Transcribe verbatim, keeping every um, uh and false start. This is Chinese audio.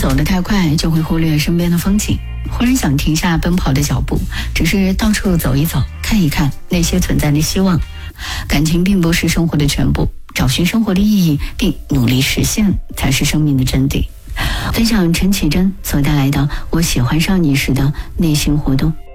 走得太快，就会忽略身边的风景，忽然想停下奔跑的脚步，只是到处走一走，看一看那些存在的希望。感情并不是生活的全部，找寻生活的意义并努力实现才是生命的真谛。分享陈绮贞所带来的我喜欢上你时的内心活动。